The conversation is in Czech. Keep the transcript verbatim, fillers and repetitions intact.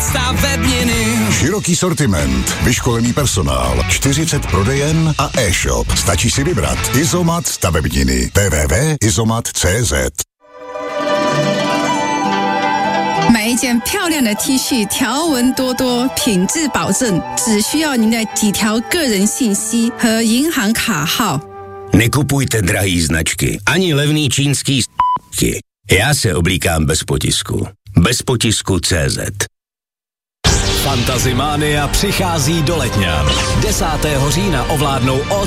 Izomat stavebniny. Široký sortiment, vyškolený personál, čtyřicet prodejen a e-shop. Stačí si vybrat. Izomat stavebniny. w w w tečka izomat tečka c z 买一件漂亮的 T 恤，条纹多多，品质保证，只需要您的几条个人信息和银行卡号。 Nekupujte drahý značky, ani levný čínský s***ky. Já se oblíkám bez potisku. Bez potisku tečka cé zet. Fantazimánia přichází do Letňan. desátého října ovládnou